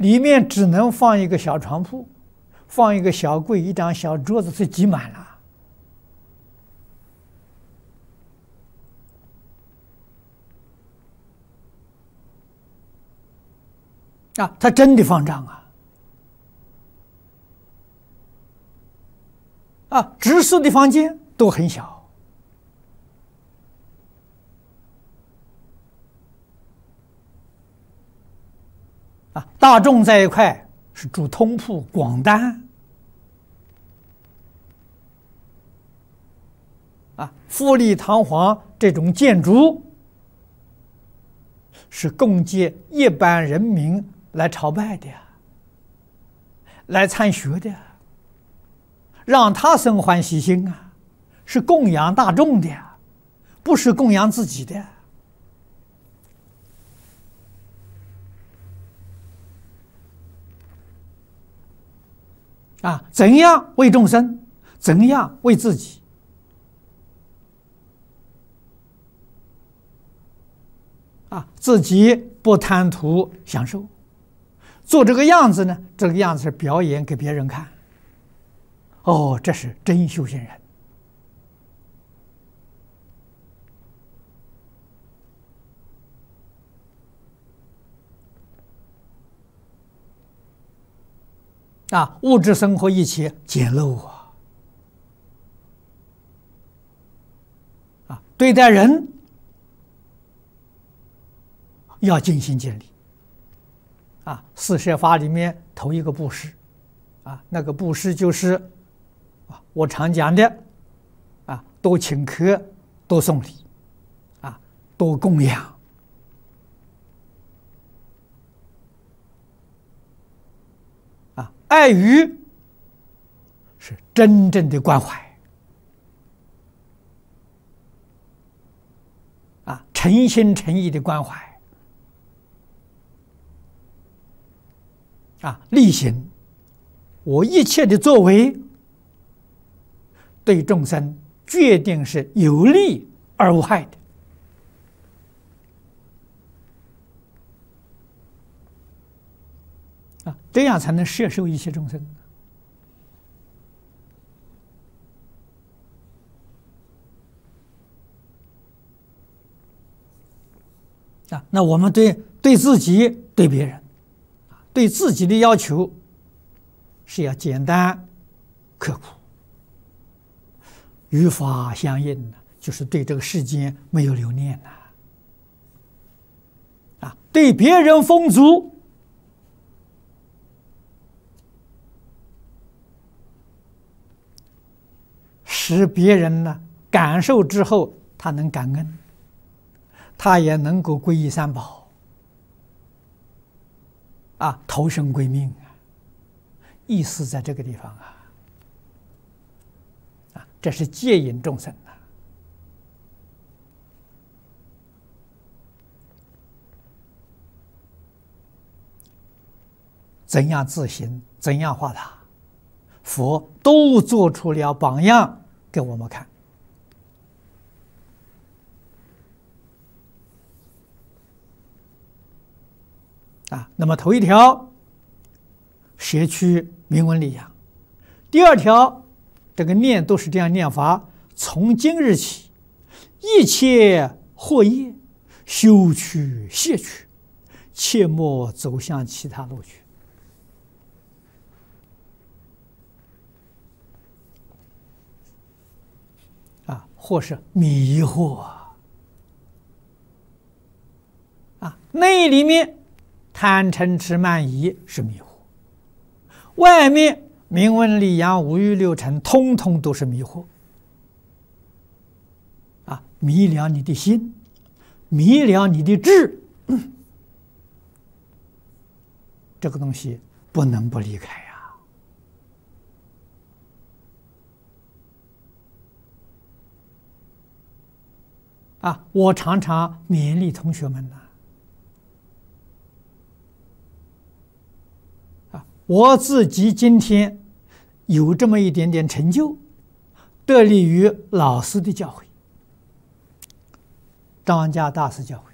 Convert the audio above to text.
里面只能放一个小床铺，放一个小柜，一张小桌子，就挤满了。啊，他真的方丈啊！啊，直宿的房间都很小。啊，大众在一块是住通铺广单。啊，富丽堂皇这种建筑是供给一般人民来朝拜的，来参学的，让他生欢喜心啊，是供养大众的，不是供养自己的。啊，怎样为众生，怎样为自己。啊，自己不贪图享受，做这个样子呢？这个样子是表演给别人看。哦，这是真修行人。啊，物质生活一切简陋啊！啊，对待人要尽心尽力。啊，四摄法里面头一个布施，啊，那个布施就是啊，我常讲的，啊，多请客，多送礼，啊，多供养。啊，爱语是真正的关怀。啊，诚心诚意的关怀。啊，力行，我一切的作为对众生决定是有利而无害的。啊，这样才能摄受一切众生。啊，那我们对自己、对别人。对自己的要求是要简单刻苦，与法相应的，就是对这个世间没有留念呐。啊，对别人丰足，使别人呢感受之后，他能感恩，他也能够皈依三宝。啊，投生归命啊，意思在这个地方啊，啊，这是戒引众生啊。怎样自行，怎样化他，佛都做出了榜样给我们看。啊，那么头一条，摄取名闻利养；第二条，这个念都是这样念法：从今日起，一切惑业修去卸去，切莫走向其他路去。啊，或是迷惑啊，那里面。贪嗔痴慢疑是迷惑，外面名闻利养五欲六尘，通通都是迷惑。啊，迷了你的心，迷了你的智，这个东西不能不离开呀。啊，我常常勉励同学们呢。我自己今天有这么一点点成就，得力于老师的教诲，张家大师教诲。